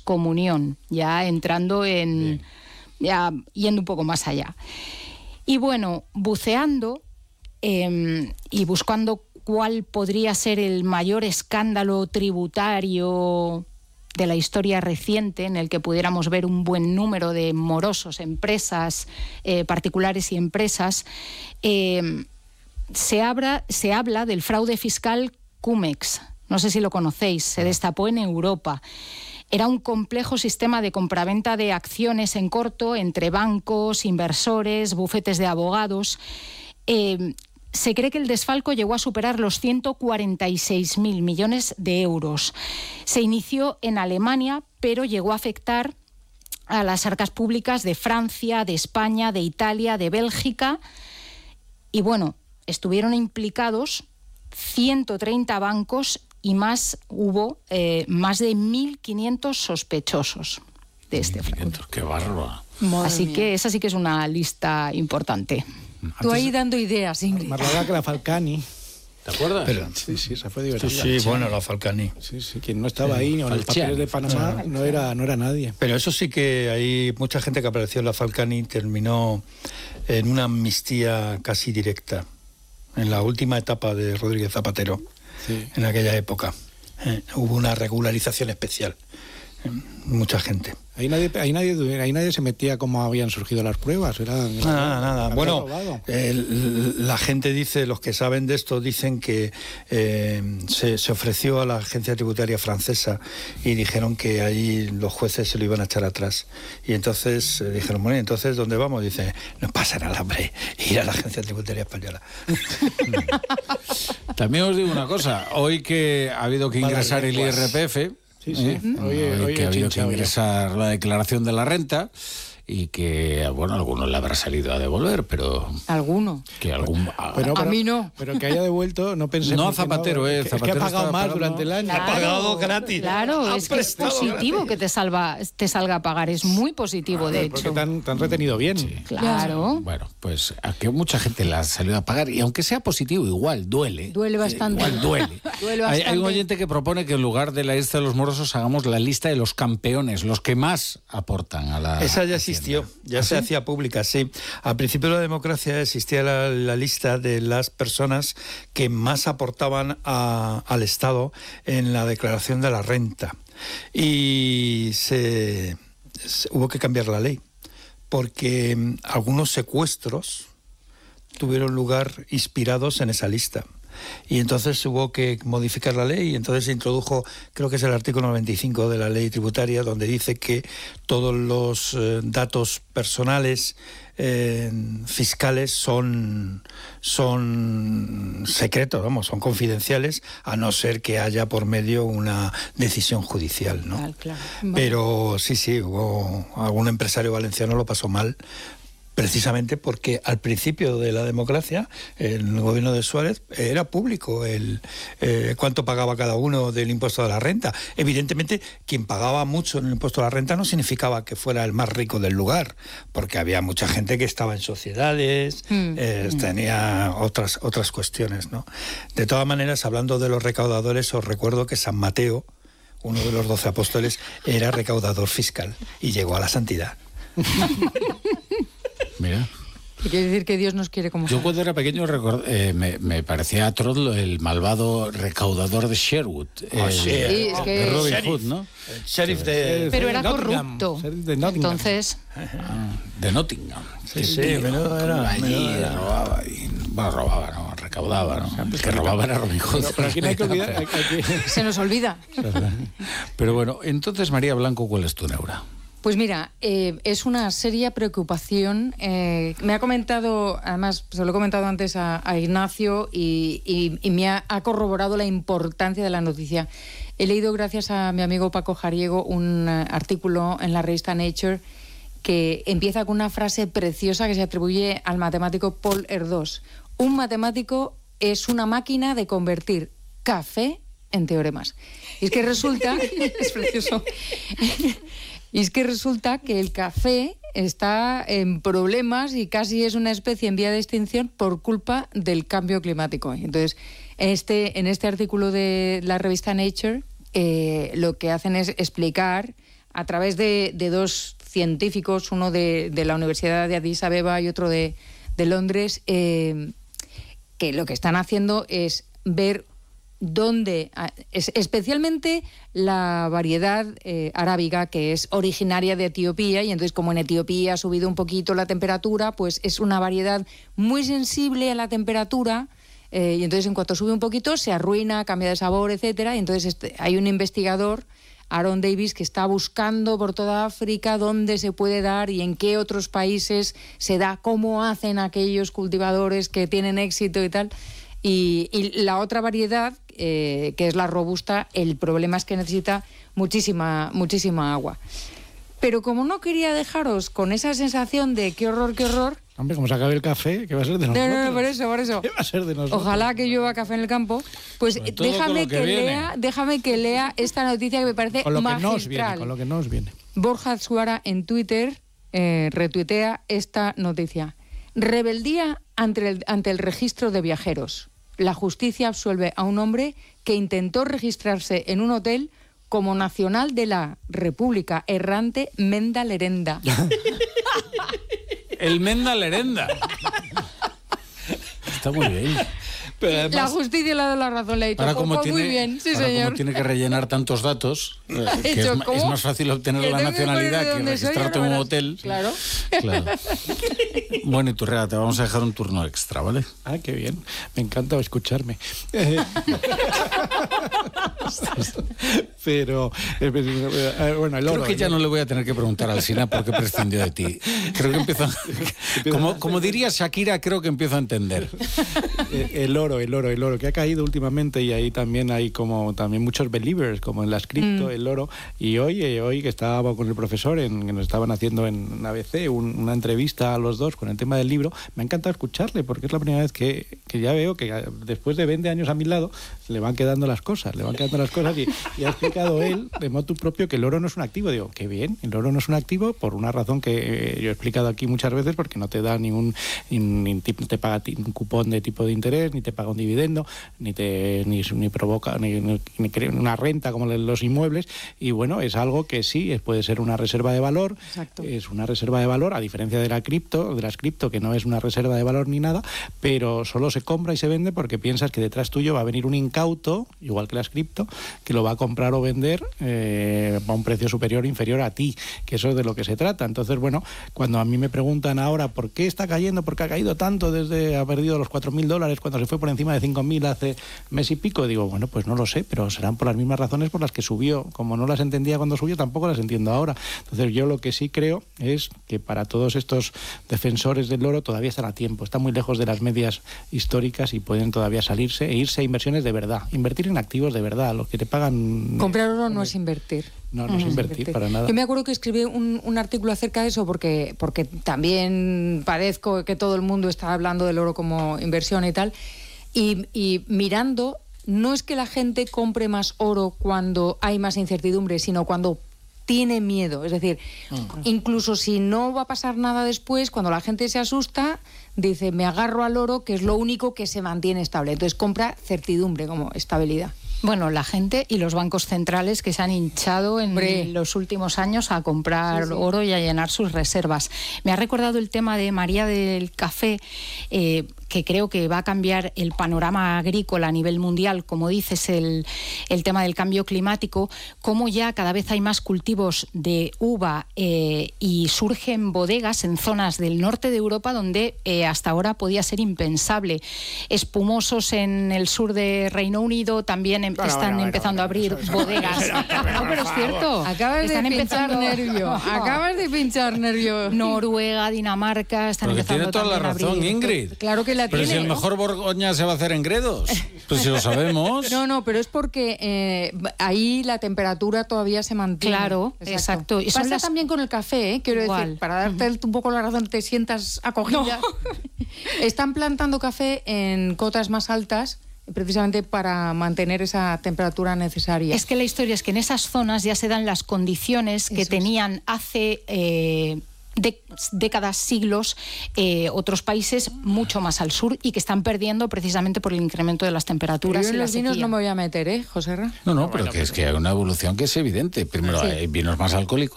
excomunión, ya entrando en... ya yendo un poco más allá. Y bueno, buceando y buscando cuál podría ser el mayor escándalo tributario de la historia reciente, en el que pudiéramos ver un buen número de morosos, empresas particulares y empresas, se habla del fraude fiscal Cum-Ex. No sé si lo conocéis, se destapó en Europa. Era un complejo sistema de compraventa de acciones en corto entre bancos, inversores, bufetes de abogados. Se cree que el desfalco llegó a superar los 146.000 millones de euros. Se inició en Alemania, pero llegó a afectar a las arcas públicas de Francia, de España, de Italia, de Bélgica. Y bueno, estuvieron implicados 130 bancos y hubo más de 1.500 sospechosos de este fraude. ¡Qué bárbaro! Así que esa sí que es una lista importante. Tú ahí dando ideas, Ingrid. Más larga que la Falcani. ¿Te acuerdas? Pero, sí, esa fue divertida. Sí, bueno, la Falcani. Sí, quien no estaba ahí, ni en los papeles de Panamá, no era nadie. Pero eso sí que hay mucha gente que apareció en la Falcani terminó en una amnistía casi directa, en la última etapa de Rodríguez Zapatero, en aquella época. Hubo una regularización especial. Mucha gente. Ahí nadie se metía cómo habían surgido las pruebas. Nada. Bueno, la gente dice, los que saben de esto, dicen que se ofreció a la agencia tributaria francesa y dijeron que ahí los jueces se lo iban a echar atrás. Y entonces dijeron, bueno, entonces ¿dónde vamos? Dice, no pasa nada, hombre, ir a la agencia tributaria española. También os digo una cosa, hoy que ha habido que ingresar el IRPF... Sí. Hoy que ha habido que ingresar la declaración de la renta y que, bueno, a algunos le habrá salido a devolver, pero... ¿Alguno? Pero, a mí no. Pero que haya devuelto, no pensemos... No a Zapatero, es que ha pagado más durante el año. Claro, ha pagado gratis. Claro, es que es positivo que te salga a pagar, es muy positivo, de hecho. Porque te han retenido bien. Sí. Claro. Bueno, pues a que mucha gente la ha salido a pagar y aunque sea positivo, igual duele. Duele bastante. Igual duele. Duele bastante. Hay un oyente que propone que en lugar de la lista de los morosos hagamos la lista de los campeones, los que más aportan a la... Esa ya existió, ya se hacía pública, sí. Al principio de la democracia existía la lista de las personas que más aportaban al Estado en la declaración de la renta. Y hubo que cambiar la ley, porque algunos secuestros tuvieron lugar inspirados en esa lista. Y entonces hubo que modificar la ley y entonces se introdujo, creo que es el artículo 95 de la ley tributaria, donde dice que todos los datos personales fiscales son secretos, son confidenciales, a no ser que haya por medio una decisión judicial, ¿no? Claro. Pero sí, hubo algún empresario valenciano lo pasó mal, precisamente porque al principio de la democracia, en el gobierno de Suárez, era público cuánto pagaba cada uno del impuesto de la renta. Evidentemente, quien pagaba mucho en el impuesto de la renta no significaba que fuera el más rico del lugar, porque había mucha gente que estaba en sociedades, tenía otras cuestiones, ¿no? De todas maneras, hablando de los recaudadores, os recuerdo que San Mateo, uno de los 12 apóstoles, era recaudador fiscal y llegó a la santidad. Mira. Quiere decir que Dios nos quiere como Yo cuando era pequeño me parecía atroz el malvado recaudador de Sherwood. es que de Robin Hood, ¿no? El sheriff de... Pero era Nottingham, corrupto. de Nottingham. Entonces... De Nottingham. Sí, menudo era. Robaba y... Bueno, robaba, ¿no? Recaudaba, ¿no? El que robaba era Robin Hood. Pero aquí no hay que olvidar... se nos olvida. Pero bueno, entonces, María Blanco, ¿cuál es tu neura? Pues mira, es una seria preocupación. Me ha comentado, además, se lo he comentado antes a Ignacio y me ha corroborado la importancia de la noticia. He leído, gracias a mi amigo Paco Jariego, un artículo en la revista Nature que empieza con una frase preciosa que se atribuye al matemático Paul Erdős. Un matemático es una máquina de convertir café en teoremas. Y es que resulta... es precioso... Y es que resulta que el café está en problemas y casi es una especie en vía de extinción por culpa del cambio climático. Entonces, en este artículo de la revista Nature, lo que hacen es explicar a través de dos científicos, uno de la Universidad de Addis Abeba y otro de Londres, que lo que están haciendo es ver dónde, especialmente la variedad arábiga, que es originaria de Etiopía, y entonces como en Etiopía ha subido un poquito la temperatura, pues es una variedad muy sensible a la temperatura, y entonces en cuanto sube un poquito se arruina, cambia de sabor, etcétera. Y entonces hay un investigador, Aaron Davis, que está buscando por toda África dónde se puede dar y en qué otros países se da, cómo hacen aquellos cultivadores que tienen éxito y tal. Y la otra variedad, que es la robusta, el problema es que necesita muchísima agua. Pero como no quería dejaros con esa sensación de qué horror... Hombre, como se acabe el café, ¿qué va a ser de nosotros? No, por eso. ¿Qué va a ser de nosotros? Ojalá que llueva café en el campo. Pues déjame que lea esta noticia que me parece magistral. Con lo que nos viene. Borja Suara en Twitter retuitea esta noticia. Rebeldía ante el registro de viajeros. La justicia absuelve a un hombre que intentó registrarse en un hotel como nacional de la República Errante Menda Lerenda. El Menda Lerenda. Está muy bien. Pero además, la justicia le ha dado la razón, le ha dicho, muy bien, sí señor. Como tiene que rellenar tantos datos, que es más fácil obtener la nacionalidad que registrarte en un hotel. Claro. Bueno, Iturriaga, te vamos a dejar un turno extra, ¿vale? Ah, qué bien. Me encanta escucharme. Pero, bueno, el oro. Creo que ya no le voy a tener que preguntar al Sina por qué prescindió de ti. Creo que empiezo... como diría Shakira, creo que empiezo a entender. El oro que ha caído últimamente, y ahí también hay como también muchos believers, como en las cripto, el oro. Y hoy que estaba con el profesor, que nos estaban haciendo en ABC una entrevista a los dos con el tema del libro, me ha encantado escucharle, porque es la primera vez que ya veo que después de 20 años a mi lado le van quedando las cosas y ha explicado él de motu propio que el oro no es un activo. Digo, qué bien, el oro no es un activo por una razón que yo he explicado aquí muchas veces, porque no te da ni te paga un cupón de tipo de interés, ni te paga un dividendo, ni provoca ni crea una renta como los inmuebles. Y bueno, es algo que sí puede ser una reserva de valor. Exacto. Es una reserva de valor, a diferencia de las cripto, que no es una reserva de valor ni nada, pero solo se compra y se vende porque piensas que detrás tuyo va a venir un incauto, igual que las cripto, que lo va a comprar o vender a un precio superior o inferior a ti, que eso es de lo que se trata. Entonces, bueno, cuando a mí me preguntan ahora por qué está cayendo, por qué ha caído tanto ha perdido los $4.000 cuando se fue por encima de 5.000 hace mes y pico, digo, bueno, pues no lo sé, pero serán por las mismas razones por las que subió. Como no las entendía cuando subió, tampoco las entiendo ahora. Entonces, yo lo que sí creo es que para todos estos defensores del oro todavía están a tiempo, están muy lejos de las medias históricas y pueden todavía salirse e irse a inversiones de verdad, invertir en activos de verdad, los que te pagan. Comprar oro no es invertir. No es invertir para nada. Yo me acuerdo que escribí un artículo acerca de eso porque también padezco que todo el mundo está hablando del oro como inversión y tal, y mirando, no es que la gente compre más oro cuando hay más incertidumbre, sino cuando tiene miedo. Es decir, incluso si no va a pasar nada después, cuando la gente se asusta, dice, me agarro al oro, que es lo único que se mantiene estable. Entonces compra certidumbre como estabilidad. Bueno, la gente y los bancos centrales que se han hinchado en los últimos años a comprar oro y a llenar sus reservas. Me ha recordado el tema de María del Café, que creo que va a cambiar el panorama agrícola a nivel mundial, como dices, el tema del cambio climático, cómo ya cada vez hay más cultivos de uva y surgen bodegas en zonas del norte de Europa donde hasta ahora podía ser impensable. Espumosos en el sur de Reino Unido también están empezando a abrir bodegas. No, pero es cierto. Acabas de pinchar nervio. Noruega, Dinamarca, están empezando tiene toda la razón, abrir. Ingrid. Claro que la pero tiene. Si el mejor Borgoña se va a hacer en Gredos, pues si lo sabemos. No, pero es porque ahí la temperatura todavía se mantiene. Claro, exacto. Y pasa también con el café, quiero decir, para darte un poco la razón, te sientas acogida. No. Están plantando café en cotas más altas, precisamente para mantener esa temperatura necesaria. Es que la historia es que en esas zonas ya se dan las condiciones que tenían hace décadas, siglos, otros países mucho más al sur y que están perdiendo precisamente por el incremento de las temperaturas. Yo en y los la vinos sequía. no me voy a meter, Joserra. No, pero que es que hay una evolución que es evidente. Primero, hay vinos más alcohólicos.